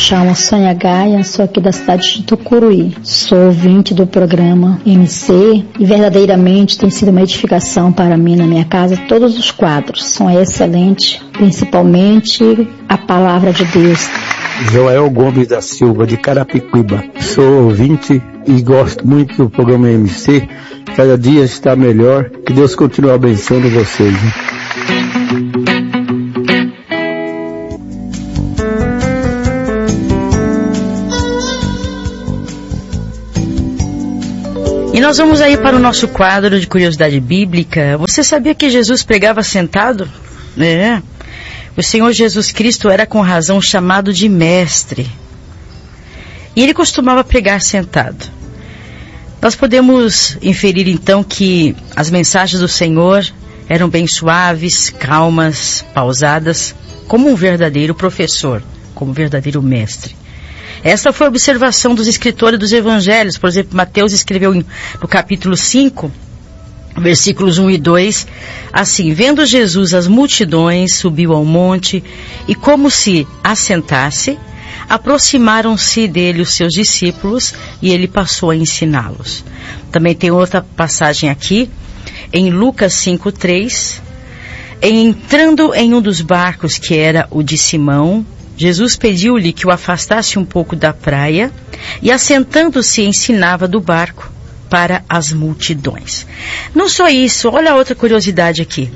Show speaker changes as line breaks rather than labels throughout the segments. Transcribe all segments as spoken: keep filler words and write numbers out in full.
chamo Sônia Gaia, sou aqui da cidade de Tucuruí. Sou ouvinte do programa M C e verdadeiramente tem sido uma edificação para mim na minha casa. Todos os quadros são excelentes, principalmente a palavra de Deus.
Joel Gomes da Silva, de Carapicuíba. Sou ouvinte e gosto muito do programa M C. Cada dia está melhor. Que Deus continue abençoando vocês. Hein?
E nós vamos aí para o nosso quadro de curiosidade bíblica. Você sabia que Jesus pregava sentado? É. O Senhor Jesus Cristo era com razão chamado de mestre. E ele costumava pregar sentado. Nós podemos inferir então que as mensagens do Senhor eram bem suaves, calmas, pausadas, como um verdadeiro professor, como um verdadeiro mestre. Essa foi a observação dos escritores dos evangelhos. Por exemplo, Mateus escreveu no capítulo cinco, versículos um e dois, assim: vendo Jesus as multidões, subiu ao monte, e como se assentasse, aproximaram-se dele os seus discípulos, e ele passou a ensiná-los. Também tem outra passagem aqui, em Lucas cinco, três, entrando em um dos barcos, que era o de Simão, Jesus pediu-lhe que o afastasse um pouco da praia, e assentando-se ensinava do barco para as multidões. Não só isso, olha outra curiosidade aqui.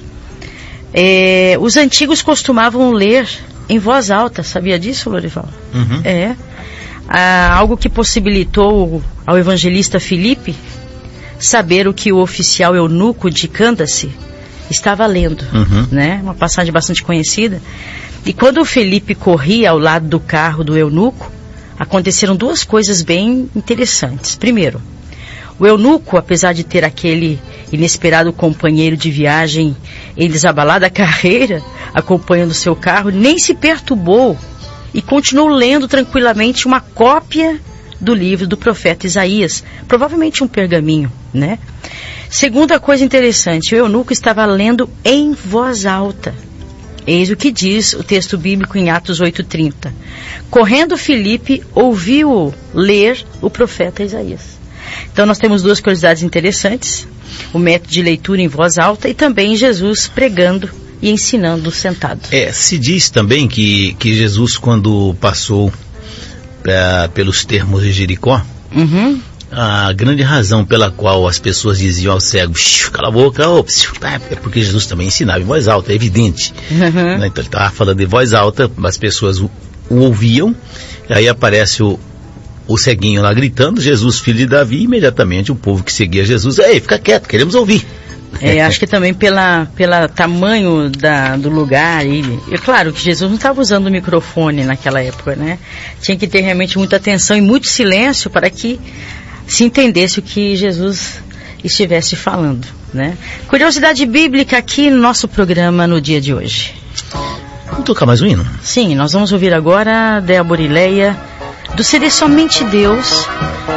É, os antigos costumavam ler em voz alta, sabia disso, Lorival?
Uhum.
É. Ah, algo que possibilitou ao evangelista Filipe saber o que o oficial eunuco de Cândace estava lendo,
uhum.
né? Uma passagem bastante conhecida. E quando o Felipe corria ao lado do carro do eunuco, aconteceram duas coisas bem interessantes. Primeiro, o eunuco, apesar de ter aquele inesperado companheiro de viagem em desabalada carreira, acompanhando seu carro, nem se perturbou e continuou lendo tranquilamente uma cópia do livro do profeta Isaías, provavelmente um pergaminho, né? Segunda coisa interessante, o eunuco estava lendo em voz alta. Eis o que diz o texto bíblico em Atos oito, trinta. Correndo Filipe, ouviu ler o profeta Isaías. Então nós temos duas curiosidades interessantes. O método de leitura em voz alta e também Jesus pregando e ensinando sentado.
É, se diz também que, que Jesus, quando passou é, pelos termos de Jericó,
uhum.
a grande razão pela qual as pessoas diziam ao cego, cala a boca, oh, é porque Jesus também ensinava em voz alta, é evidente.
Uhum.
Então ele estava falando em voz alta, as pessoas o, o ouviam, e aí aparece o, o ceguinho lá gritando, Jesus, filho de Davi, e imediatamente o povo que seguia Jesus, ei, fica quieto, queremos ouvir.
É, acho que também pela, pela tamanho da, do lugar, e é claro que Jesus não estava usando o microfone naquela época, né? Tinha que ter realmente muita atenção e muito silêncio para que se entendesse o que Jesus estivesse falando, né? Curiosidade bíblica aqui no nosso programa no dia de hoje.
Vamos tocar mais um hino?
Sim, nós vamos ouvir agora Débora e Leia, do C D Somente Deus,